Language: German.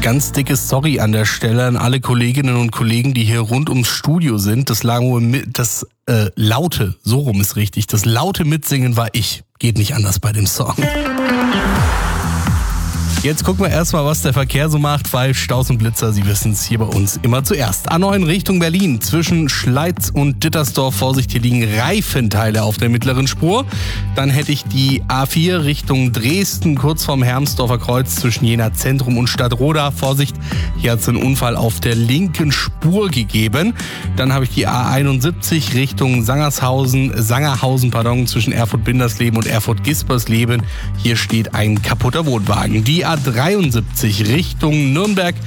ganz dickes Sorry an der Stelle an alle Kolleginnen und Kollegen, die hier rund ums Studio sind. Das laute, so rum ist richtig, das laute Mitsingen war ich. Geht nicht anders bei dem Song. Jetzt gucken wir erstmal, was der Verkehr so macht, weil Staus und Blitzer, Sie wissen es, hier bei uns immer zuerst. A9 Richtung Berlin, zwischen Schleiz und Dittersdorf, Vorsicht, hier liegen Reifenteile auf der mittleren Spur. Dann hätte ich die A4 Richtung Dresden, kurz vorm Hermsdorfer Kreuz, zwischen Jena Zentrum und Stadtroda. Vorsicht, hier hat es einen Unfall auf der linken Spur gegeben. Dann habe ich die A71 Richtung Sangerhausen, zwischen Erfurt-Bindersleben und Erfurt-Gispersleben. Hier steht ein kaputter Wohnwagen. Die A73 Richtung Nürnberg,